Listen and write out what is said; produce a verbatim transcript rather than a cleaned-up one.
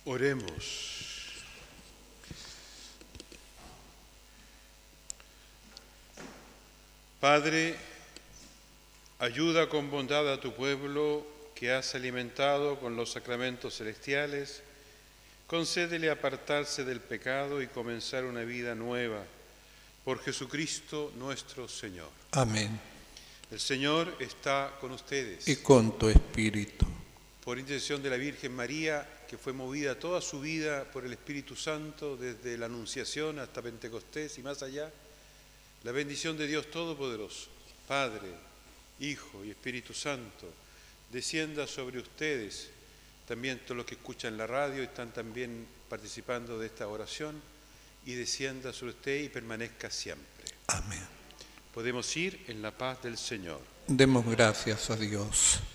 Oremos. Padre, ayuda con bondad a tu pueblo que has alimentado con los sacramentos celestiales. Concédele apartarse del pecado y comenzar una vida nueva. Por Jesucristo nuestro Señor. Amén. El Señor está con ustedes. Y con tu espíritu. Por intercesión de la Virgen María, que fue movida toda su vida por el Espíritu Santo, desde la Anunciación hasta Pentecostés y más allá, la bendición de Dios Todopoderoso, Padre, Hijo y Espíritu Santo, descienda sobre ustedes, también todos los que escuchan la radio y están también participando de esta oración, y descienda sobre usted y permanezca siempre. Amén. Podemos ir en la paz del Señor. Demos gracias a Dios.